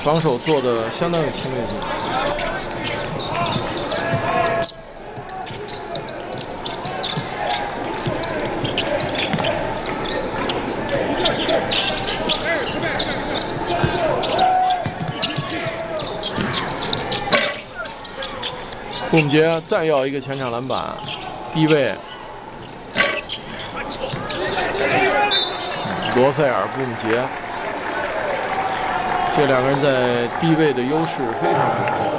防守做的相当有侵略性。布姆杰再要一个前场篮板，低位。 罗塞尔、布姆杰，这两个人在低位的优势非常明显。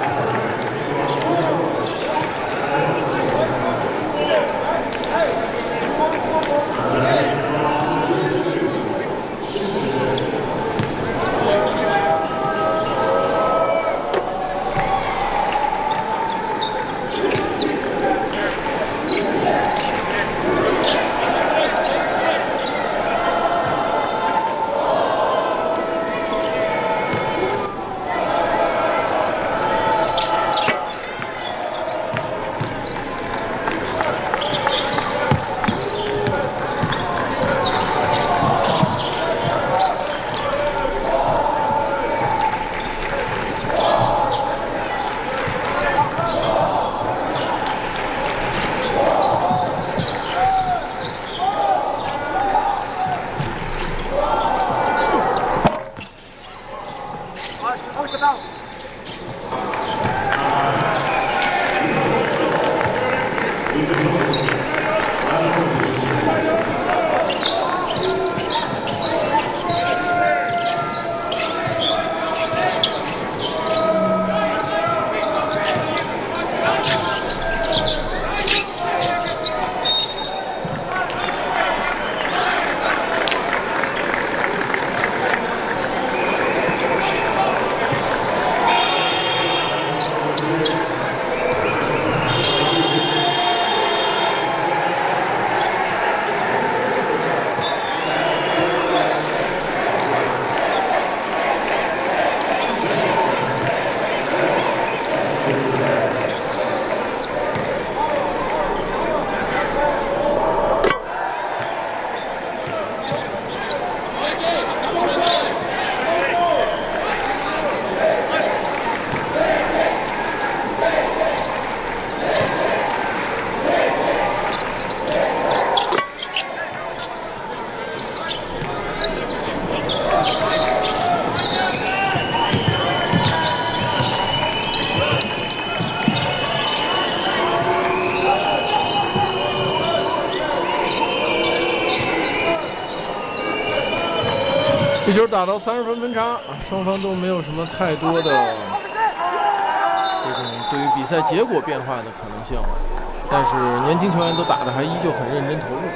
这球打到30分分差，双方都没有什么太多的这种对于比赛结果变化的可能性，但是年轻球员都打得还依旧很认真投入。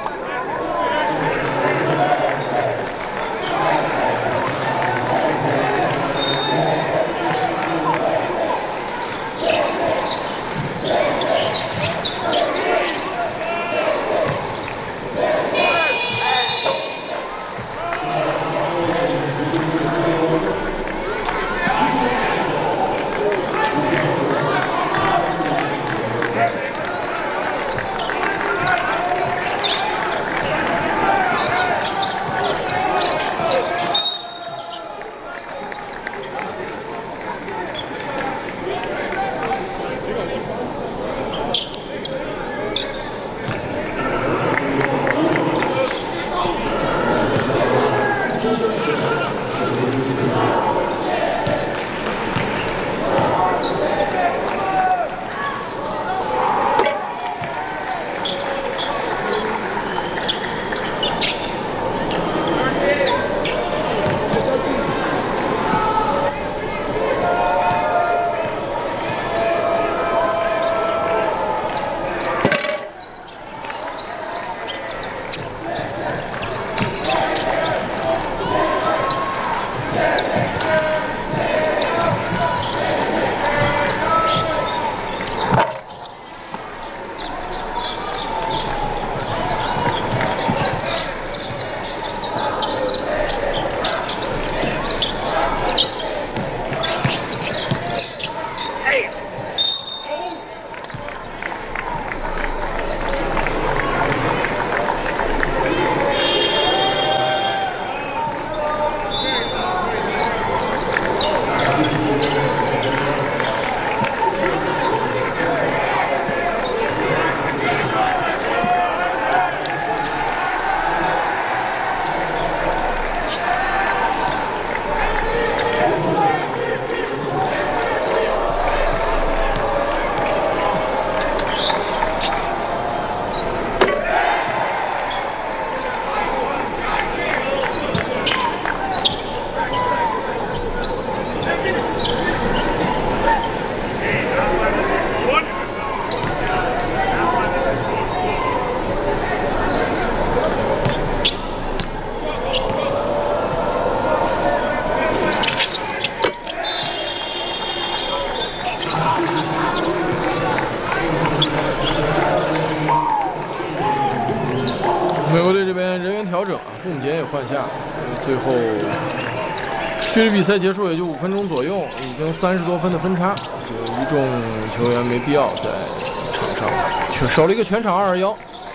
也换下，最后距离比赛结束也就5分钟左右，已经30多分的分差，这一众球员没必要在场上，却守了一个全场2-1。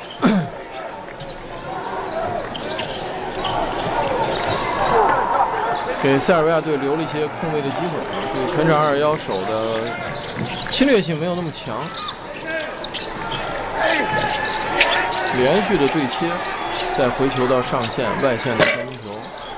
给塞尔维亚队留了一些空位的机会，这个全场2-1守的侵略性没有那么强，连续的对切，再回球到上线外线的三分球。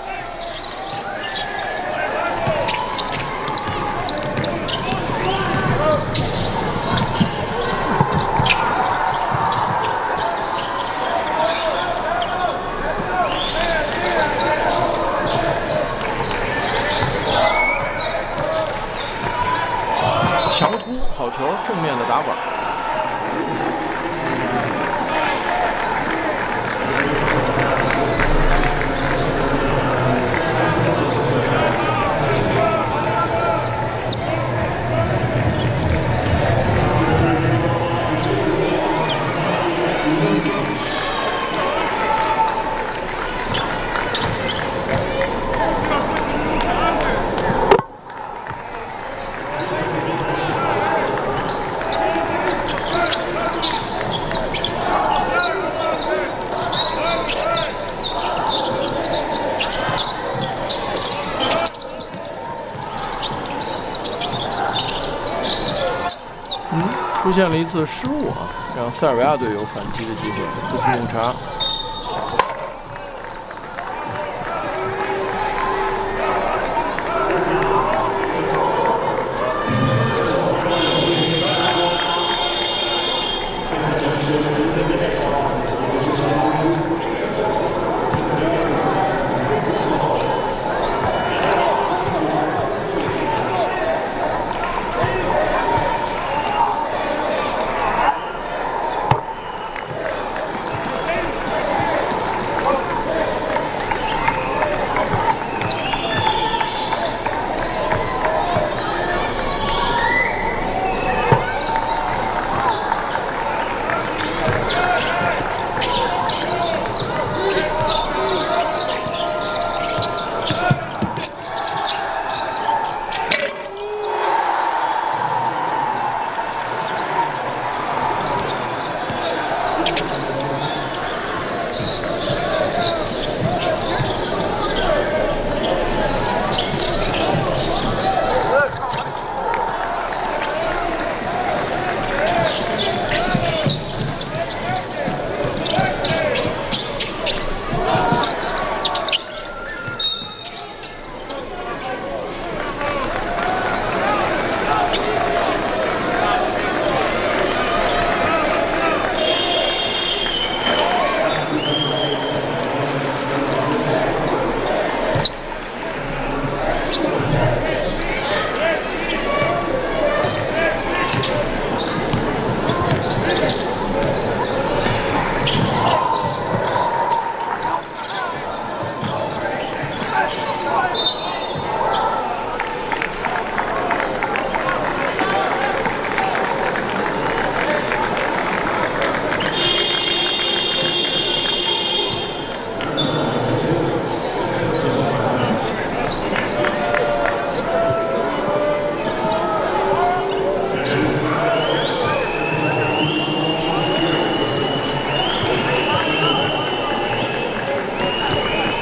强突好球，正面的打板。出现了一次失误啊，让塞尔维亚队有反击的机会。库斯穆查